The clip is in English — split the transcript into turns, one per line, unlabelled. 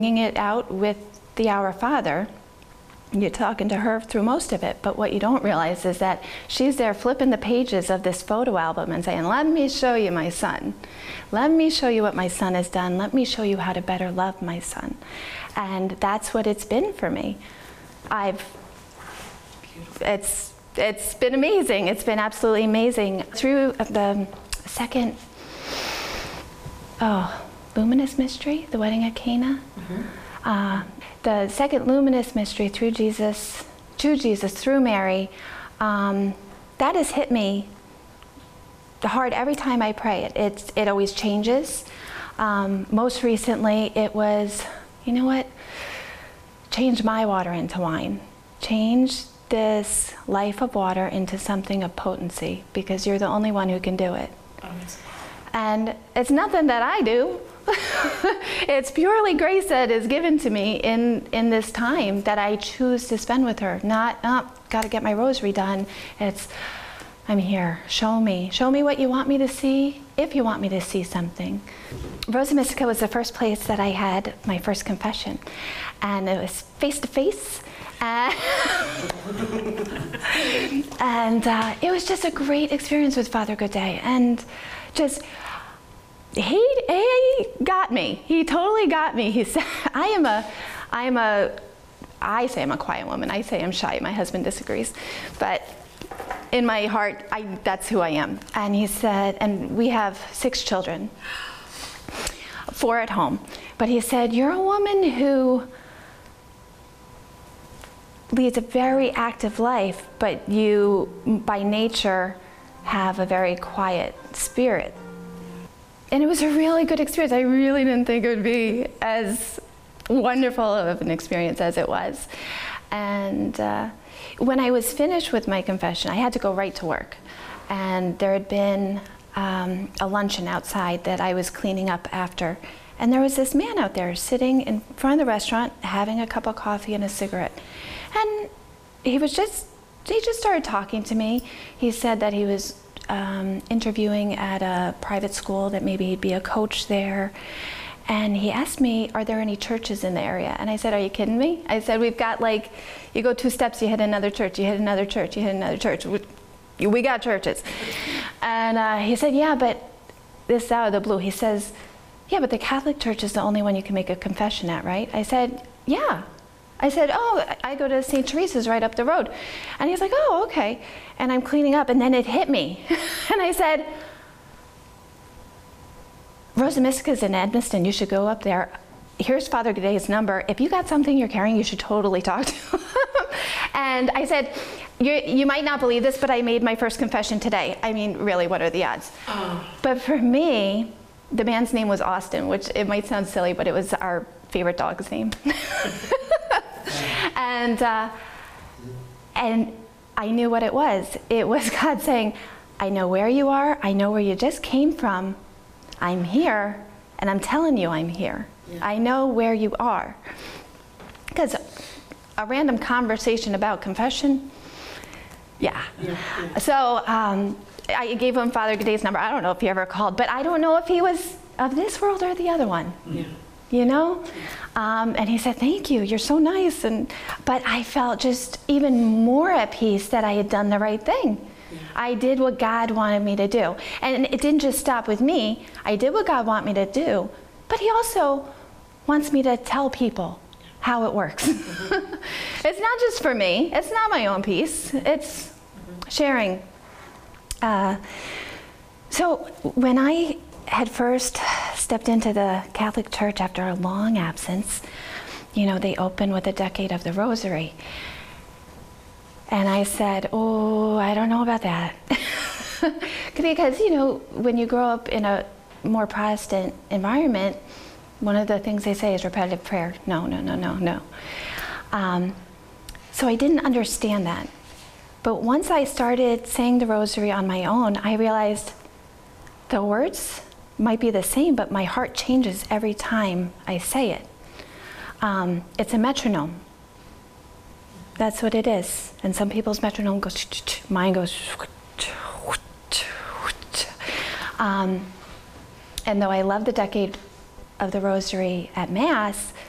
It out with the Our Father. You're talking to her through most of it, but what you don't realize is that she's there flipping the pages of this photo album and saying, let me show you my son. Let me show you what my son has done. Let me show you how to better love my son. And that's what it's been for me. It's been amazing. It's been absolutely amazing. Through the second, luminous mystery, the wedding at Cana. The second luminous mystery through Jesus, to Jesus, through Mary, that has hit me hard every time I pray. It always changes. Most recently, it was, you know what? Change my water into wine. Change this life of water into something of potency, because you're the only one who can do it. And it's nothing that I do. It's purely grace that is given to me in this time that I choose to spend with her. Not, got to get my rosary done. It's, I'm here. Show me what you want me to see, if you want me to see something. Rosa Mystica was the first place that I had my first confession. And it was face to face. And it was just a great experience with Father Godet. And just, he got me. He totally got me. He said, I say I'm a quiet woman. I say I'm shy. My husband disagrees. But in my heart, that's who I am. And he said, and we have 6 children, 4 at home. But he said, you're a woman who leads a very active life, but you, by nature, have a very quiet spirit. And it was a really good experience. I really didn't think it would be as wonderful of an experience as it was. And when I was finished with my confession, I had to go right to work. And there had been a luncheon outside that I was cleaning up after. And there was this man out there sitting in front of the restaurant, having a cup of coffee and a cigarette. And he just started talking to me. He said that he was interviewing at a private school, that maybe he'd be a coach there. And he asked me, are there any churches in the area? And I said, are you kidding me? I said, we've got, like, you go 2 steps, you hit another church, you hit another church, you hit another church. We got churches. And he said, yeah, but this is out of the blue. He says, yeah, but the Catholic Church is the only one you can make a confession at, right? I said, yeah. I said, oh, I go to St. Teresa's right up the road. And he's like, oh, okay. And I'm cleaning up, and then it hit me. And I said, Rosa Mystica's in Edmiston. You should go up there. Here's Father Godet's number. If you got something you're carrying, you should totally talk to him. And I said, you might not believe this, but I made my first confession today. I mean, really, what are the odds? But for me, the man's name was Austin, which it might sound silly, but it was our favorite dog's name. And I knew what it was. It was God saying, I know where you are. I know where you just came from. I'm here, and I'm telling you I'm here. Yeah. I know where you are. Because a random conversation about confession, yeah. So I gave him Father Godet's number. I don't know if he ever called, but I don't know if he was of this world or the other one. Yeah. You know? And he said, thank you, you're so nice. But I felt just even more at peace that I had done the right thing. Yeah. I did what God wanted me to do. And it didn't just stop with me. I did what God wanted me to do. But he also wants me to tell people how it works. It's not just for me. It's not my own peace. It's sharing. So when I had first stepped into the Catholic Church after a long absence, you know, they open with a decade of the Rosary. And I said, oh, I don't know about that. Because, you know, when you grow up in a more Protestant environment, one of the things they say is repetitive prayer. No. So I didn't understand that. But once I started saying the Rosary on my own, I realized the words might be the same, but my heart changes every time I say it. It's a metronome. That's what it is. And some people's metronome goes, mine goes. And though I love the decade of the Rosary at Mass,